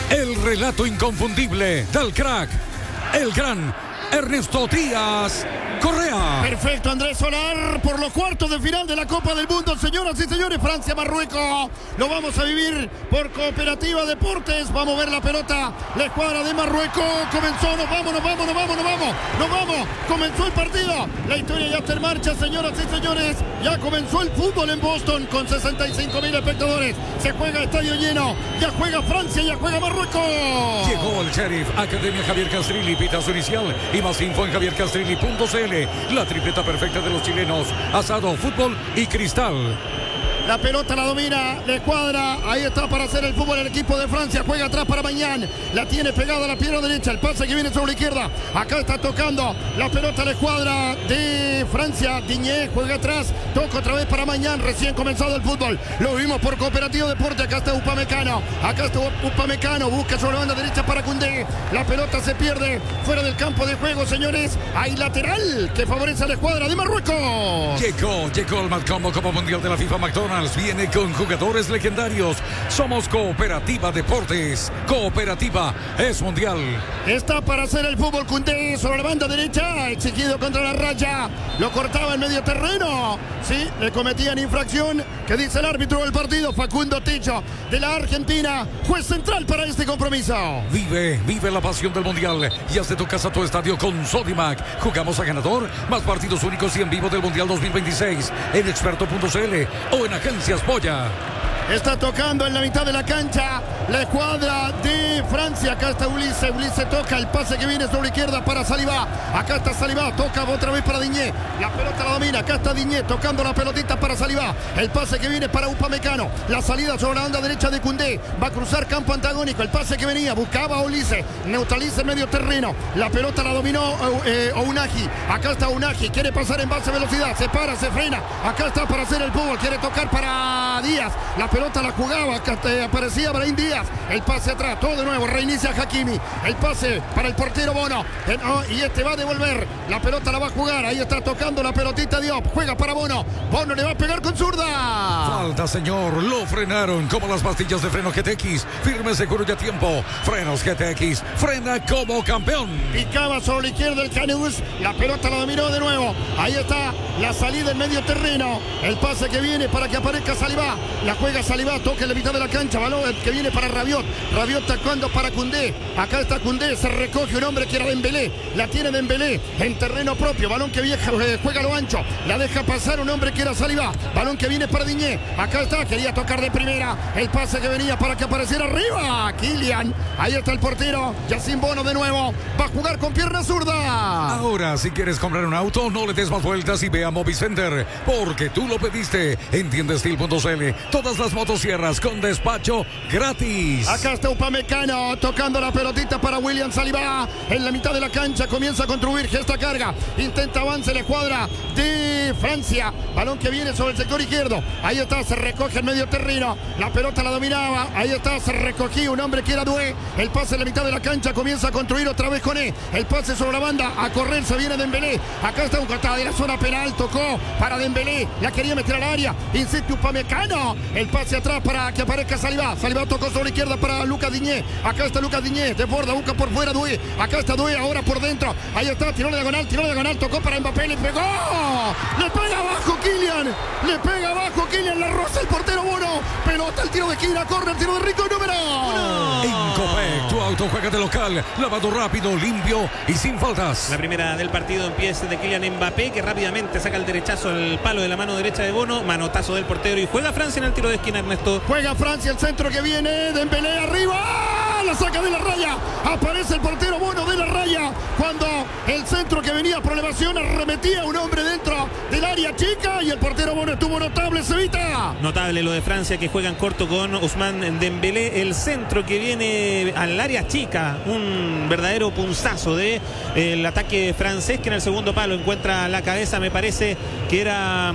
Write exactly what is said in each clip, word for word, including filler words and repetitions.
El relato inconfundible del crack, el gran Ernesto Díaz Correa. Perfecto, Andrés Solar, por los cuartos de final de la Copa del Mundo, señoras y señores, Francia-Marruecos. Lo vamos a vivir por Cooperativa Deportes. Vamos a ver la pelota, la escuadra de Marruecos. Comenzó, nos vamos, nos vamos, nos vamos, nos vamos, nos vamos. Comenzó el partido. La historia ya está en marcha, señoras y señores. Ya comenzó el fútbol en Boston con sesenta y cinco mil espectadores. Se juega estadio lleno. Ya juega Francia, ya juega Marruecos. Llegó el Sheriff, Academia Javier Castrilli, pitazo inicial y más info en javier castrilli punto c l. La tripleta perfecta de los chilenos: asado, fútbol y cristal. La pelota la domina la escuadra. Ahí está para hacer el fútbol el equipo de Francia. Juega atrás para Mañán. La tiene pegada a la pierna derecha. El pase que viene sobre la izquierda. Acá está tocando la pelota la escuadra de Francia. Diñé juega atrás. Toca otra vez para Mañán. Recién comenzado el fútbol. Lo vimos por Cooperativo Deporte. Acá está Upamecano. Acá está Upamecano. Busca sobre la banda derecha para Koundé. La pelota se pierde fuera del campo de juego, señores. Hay lateral que favorece a la escuadra de Marruecos. Llegó, llegó el Matcombo Copa Mundial de la FIFA McDonald's. Viene con jugadores legendarios. Somos Cooperativa Deportes. Cooperativa es mundial. Está para hacer el fútbol Koundé sobre la banda derecha. Exigido contra la raya. Lo cortaba en medio terreno. Sí, le cometían infracción. ¿Qué dice el árbitro del partido? Facundo Ticho, de la Argentina. Juez central para este compromiso. Vive, vive la pasión del mundial. Y haz de tu casa tu estadio con Sodimac. Jugamos a ganador. Más partidos únicos y en vivo del mundial dos mil veintiséis. En experto punto c l o en Agencias Boya. Está tocando en la mitad de la cancha la escuadra de Francia. Acá está Ulises. Ulises toca el pase que viene sobre la izquierda para Saliba. Acá está Saliba. Toca otra vez para Diñé. La pelota la domina. Acá está Diñé tocando la pelotita para Saliba. El pase que viene para Upamecano. La salida sobre la banda derecha de Koundé. Va a cruzar campo antagónico. El pase que venía. Buscaba a Ulises. Neutraliza el medio terreno. La pelota la dominó eh, Ounahi. Acá está Ounahi. Quiere pasar en base velocidad. Se para, se frena. Acá está para hacer el fútbol. Quiere tocar para Díaz. La pelota la jugaba, aparecía Brahim Díaz, el pase atrás, todo de nuevo, reinicia Hakimi, el pase para el portero Bono, y este va a devolver, la pelota la va a jugar, ahí está tocando la pelotita Diop, juega para Bono, Bono le va a pegar con zurda. Falta, señor, lo frenaron como las pastillas de freno G T X, firme, seguro y a tiempo. Frenos G T X, frena como campeón. Picaba sobre la izquierda el Canus, la pelota la dominó de nuevo, ahí está la salida en medio terreno, el pase que viene para que aparezca Saliba, la juega Saliba, toca en la mitad de la cancha, balón que viene para Rabiot, Rabiot tacando para Koundé, acá está Koundé, se recoge un hombre que era Dembélé, la tiene Dembélé en terreno propio, balón que vieja, eh, juega a lo ancho, la deja pasar un hombre que era Saliba, balón que viene para Diñé, acá está, quería tocar de primera, el pase que venía para que apareciera arriba, Kylian, ahí está el portero, Yacine Bono de nuevo, va a jugar con pierna zurda. Ahora, si quieres comprar un auto, no le des más vueltas y ve a Movicenter, porque tú lo pediste en tiendestil punto c l, todas las motosierras con despacho gratis. Acá está Upamecano tocando la pelotita para William Saliba en la mitad de la cancha, comienza a contribuir, gesta carga, intenta avance la escuadra de Francia, balón que viene sobre el sector izquierdo, ahí está, se recoge el medio terreno, la pelota la dominaba, ahí está, se recogía un hombre que era Doué, el pase en la mitad de la cancha, comienza a construir otra vez con E, el pase sobre la banda, a correr se viene Dembélé, acá está un costado de la zona penal, tocó para Dembélé, la quería meter al área, insiste Upamecano, el pase atrás para que aparezca Saliba, Saliba tocó sobre la izquierda para Lucas Diñé, acá está Lucas Diñé, de borda, busca por fuera Doué, acá está Doué, ahora por dentro, ahí está, tiró la diagonal, tiró la diagonal, tocó para Mbappé, le pegó, le pega abajo Kylian, le pega abajo Kylian, la roza el portero Bono, pelota, el tiro de esquina, corre el tiro de Rico, número uno. En Copec, tu auto juega de local, lavado rápido, limpio y sin faltas. La primera del partido empieza de Kylian Mbappé, que rápidamente saca el derechazo al palo de la mano derecha de Bono, manotazo del portero y juega Francia en el tiro de esquina, Ernesto. Juega Francia, el centro que viene, Dembélé arriba, la saca de la raya, aparece el portero Bono de la raya, cuando el centro que venía por elevación arremetía a un hombre dentro del área chica y el portero Bono estuvo notable, Cevita. Notable lo de Francia, que juega en corto con Ousmane Dembélé, el centro que viene al área chica, un verdadero punzazo de el ataque francés, que en el segundo palo encuentra la cabeza, me parece que era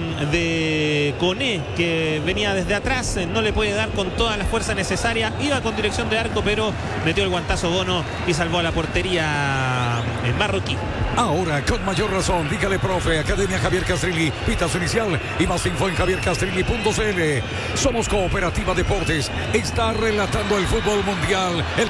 de Koné, que venía desde atrás, no le puede dar con toda la fuerza necesaria, iba con dirección de arco, pero metió el guantazo Bono y salvó a la portería en marroquí. Ahora, con mayor razón, dígale profe, Academia Javier Castrilli, pitazo inicial y más info en javier castrilli punto c l. Somos Cooperativa Deportes, está relatando el fútbol mundial. El